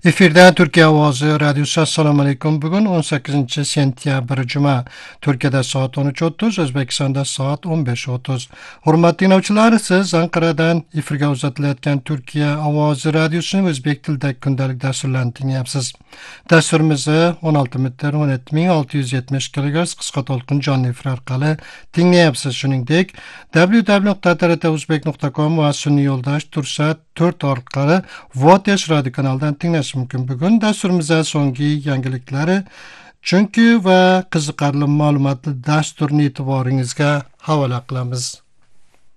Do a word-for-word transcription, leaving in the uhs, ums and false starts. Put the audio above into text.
Efirda Türkiye Ovozi radiosi. Assalomu alaykum. Bugun o'n sakkizinchi sentyabr juma. Turkiyada soat o'n uch o'ttiz, O'zbekistonda soat o'n besh o'ttiz. Hurmatli dinləyicilər, siz Anqaradan efirga uzatilayotgan Turkiya Ovozi radiosining o'zbek tilidagi kundalik dasturlarini tinglayapsiz. Dasturimizni o'n olti metr o'n yetti ming olti yuz yetmish kilohertz qisqa to'lqin jonli efir orqali tinglayapsiz. Shuningdek, w w w nuqta t r t uzbek nuqta com va sun'iy yo'ldosh Tursat to'rt orqali Votesh radio kanalidan tinglash mumkin. Bugun dasturimizda so'nggi yangiliklari, chunki va qiziqarli ma'lumotli dasturni e'tiboringizga havola qilamiz.